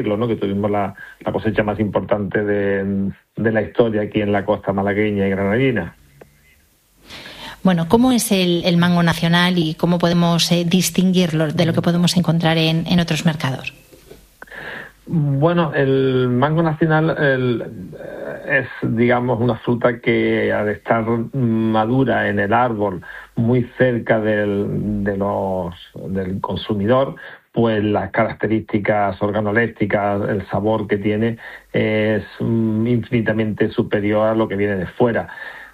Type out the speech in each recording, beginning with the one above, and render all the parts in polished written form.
¿no? Que tuvimos la cosecha más importante de la historia aquí en la costa malagueña y granadina. Bueno, ¿cómo es el mango nacional y cómo podemos distinguirlo de lo que podemos encontrar en otros mercados? Bueno, el mango nacional es, digamos, una fruta que al estar madura en el árbol muy cerca del consumidor, pues las características organolépticas, el sabor que tiene es infinitamente superior a lo que viene de fuera.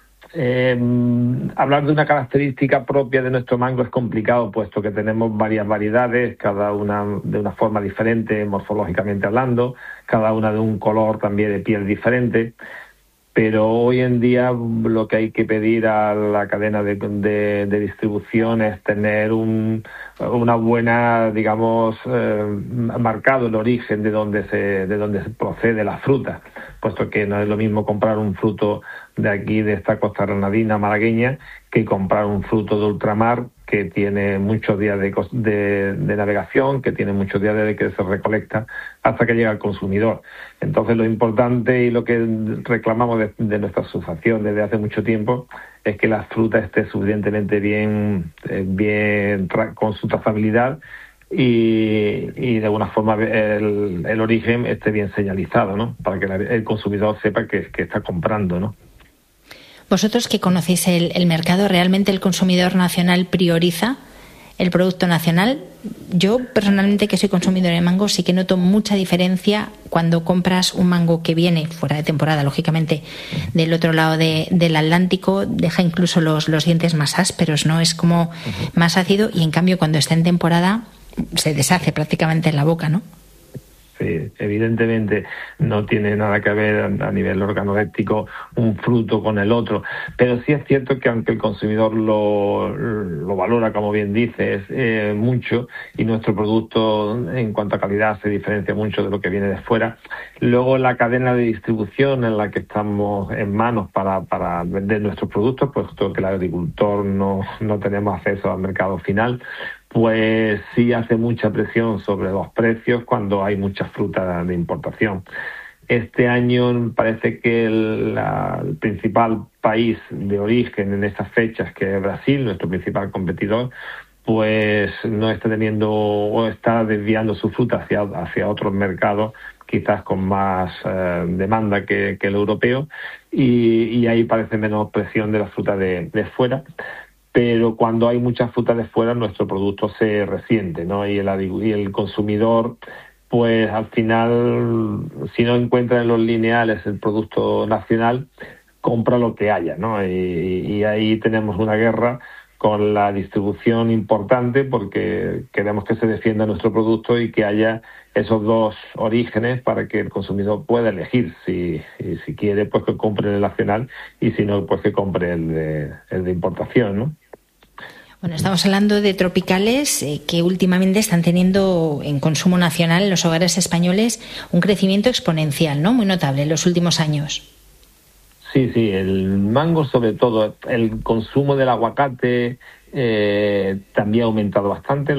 Hablar de una característica propia de nuestro mango es complicado, puesto que tenemos varias variedades, cada una de una forma diferente, morfológicamente hablando, cada una de un color también de piel diferente. Pero hoy en día lo que hay que pedir a la cadena de distribución es tener una buena, digamos, marcado el origen de donde se procede la fruta, puesto que no es lo mismo comprar un fruto de aquí, de esta costa granadina malagueña, que comprar un fruto de ultramar que tiene muchos días de navegación, que tiene muchos días desde que se recolecta hasta que llega al consumidor. Entonces, lo importante y lo que reclamamos de nuestra asociación desde hace mucho tiempo es que la fruta esté suficientemente bien con su trazabilidad y de alguna forma el origen esté bien señalizado, ¿no? Para que el consumidor sepa que está comprando, ¿no? Vosotros que conocéis el mercado, ¿realmente el consumidor nacional prioriza el producto nacional? Yo, personalmente, que soy consumidora de mango, sí que noto mucha diferencia cuando compras un mango que viene fuera de temporada, lógicamente, del otro lado del Atlántico, deja incluso los dientes más ásperos, ¿no? Es como más ácido y, en cambio, cuando está en temporada, se deshace prácticamente en la boca, ¿no? Sí, evidentemente no tiene nada que ver a nivel organoléptico un fruto con el otro, pero sí es cierto que aunque el consumidor lo valora, como bien dices, mucho, y nuestro producto en cuanto a calidad se diferencia mucho de lo que viene de fuera, luego la cadena de distribución en la que estamos en manos para vender nuestros productos, puesto que el agricultor no tenemos acceso al mercado final, pues sí hace mucha presión sobre los precios cuando hay mucha fruta de importación. Este año parece que el principal país de origen en estas fechas, que es Brasil, nuestro principal competidor, pues no está teniendo o está desviando su fruta hacia otros mercados, quizás con más demanda que el europeo, y ahí parece menos presión de la fruta de fuera. Pero cuando hay mucha fruta de fuera, nuestro producto se resiente, ¿no? Y el consumidor, pues al final, si no encuentra en los lineales el producto nacional, compra lo que haya, ¿no? Y ahí tenemos una guerra con la distribución importante, porque queremos que se defienda nuestro producto y que haya esos dos orígenes para que el consumidor pueda elegir si quiere, pues que compre el nacional, y si no, pues que compre el de importación, ¿no? Bueno, estamos hablando de tropicales que últimamente están teniendo en consumo nacional en los hogares españoles un crecimiento exponencial, ¿no? Muy notable en los últimos años. Sí, el mango, sobre todo, el consumo del aguacate también ha aumentado bastante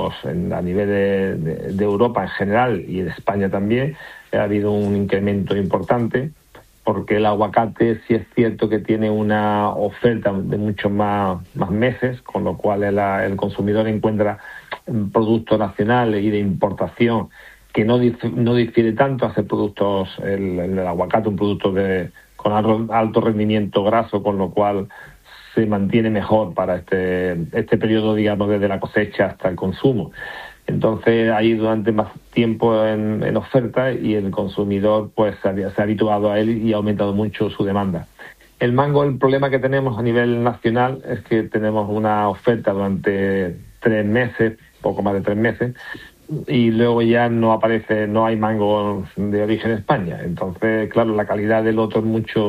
a nivel de Europa en general y de España también. Ha habido un incremento importante, porque el aguacate sí es cierto que tiene una oferta de muchos más meses, con lo cual el consumidor encuentra productos nacionales y de importación que no difiere tanto a hacer productos, el aguacate, un producto con alto rendimiento graso, con lo cual se mantiene mejor para este periodo, digamos, desde la cosecha hasta el consumo. Entonces, ahí durante más tiempo en oferta, y el consumidor pues se ha habituado a él y ha aumentado mucho su demanda. El mango, el problema que tenemos a nivel nacional es que tenemos una oferta durante 3 meses, poco más de 3 meses, y luego ya no hay mango de origen España. Entonces, claro, la calidad del otro es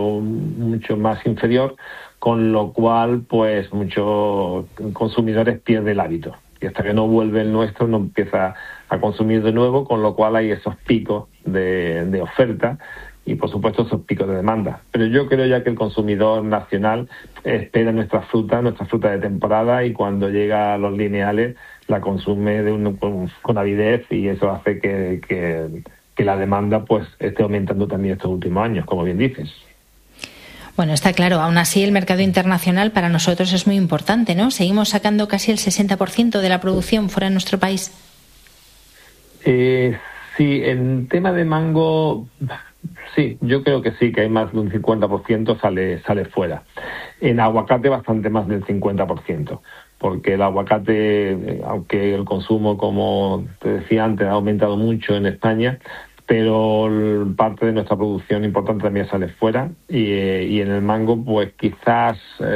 mucho más inferior, con lo cual pues muchos consumidores pierden el hábito. Y hasta que no vuelve el nuestro, no empieza a consumir de nuevo, con lo cual hay esos picos de oferta y, por supuesto, esos picos de demanda. Pero yo creo ya que el consumidor nacional espera nuestra fruta de temporada, y cuando llega a los lineales la consume con avidez, y eso hace que que la demanda pues esté aumentando también estos últimos años, como bien dices. Bueno, está claro. Aún así, el mercado internacional para nosotros es muy importante, ¿no? Seguimos sacando casi el 60% de la producción fuera de nuestro país. Sí, en tema de mango, sí, yo creo que sí, que hay más de un 50% sale fuera. En aguacate bastante más del 50%, porque el aguacate, aunque el consumo, como te decía antes, ha aumentado mucho en España, pero parte de nuestra producción importante también sale fuera, y en el mango pues quizás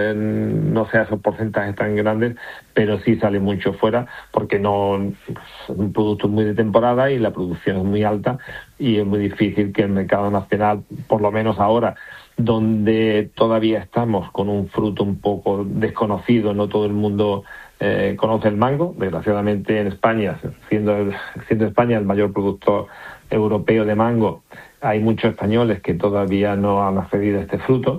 no sea esos porcentajes tan grandes, pero sí sale mucho fuera, porque no es un producto muy de temporada y la producción es muy alta, y es muy difícil que el mercado nacional, por lo menos ahora, donde todavía estamos con un fruto un poco desconocido, no todo el mundo conoce el mango, desgraciadamente en España, siendo España el mayor productor europeo de mango, hay muchos españoles que todavía no han accedido a este fruto,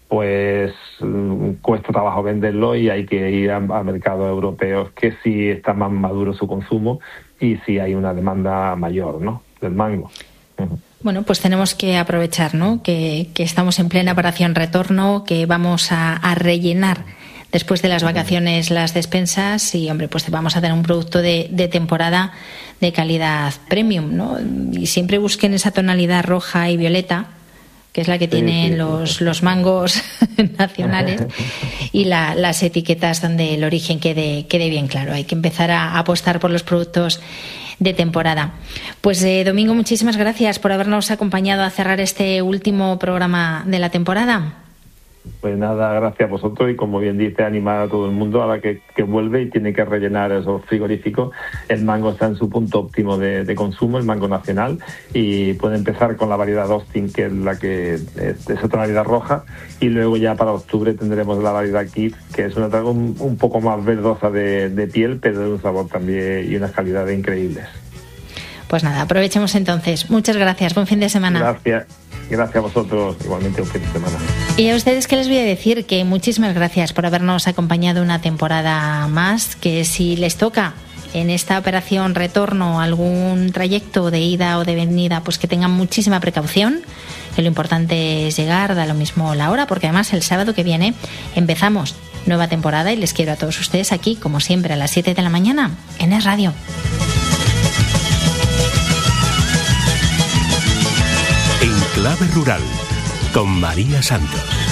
pues cuesta trabajo venderlo, y hay que ir a mercados europeos que sí está más maduro su consumo y sí hay una demanda mayor, ¿no?, del mango. Bueno, pues tenemos que aprovechar, ¿no?, que estamos en plena operación retorno, que vamos a rellenar después de las vacaciones las despensas, y, hombre, pues vamos a tener un producto de temporada de calidad premium, ¿no? Y siempre busquen esa tonalidad roja y violeta, que es la que tienen los mangos nacionales, y las etiquetas donde el origen quede bien claro. Hay que empezar a apostar por los productos de temporada. Pues Domingo, muchísimas gracias por habernos acompañado a cerrar este último programa de la temporada. Pues nada, gracias a vosotros, y como bien dice, animar a todo el mundo ahora que vuelve y tiene que rellenar esos frigoríficos. El mango está en su punto óptimo de consumo, el mango nacional, y puede empezar con la variedad Austin, que es la que es esa tonalidad roja, y luego ya para octubre tendremos la variedad Kid, que es una un poco más verdosa de piel, pero de un sabor también y unas calidades increíbles. Pues nada, aprovechemos entonces. Muchas gracias, buen fin de semana. Gracias a vosotros, igualmente un fin de semana. Y a ustedes, ¿qué les voy a decir? Que muchísimas gracias por habernos acompañado una temporada más, que si les toca en esta operación retorno algún trayecto de ida o de venida, pues que tengan muchísima precaución, que lo importante es llegar, da lo mismo la hora, porque además el sábado que viene empezamos nueva temporada, y les quiero a todos ustedes aquí, como siempre, a las 7 de la mañana en Es Radio. En Clave Rural, con María Santos.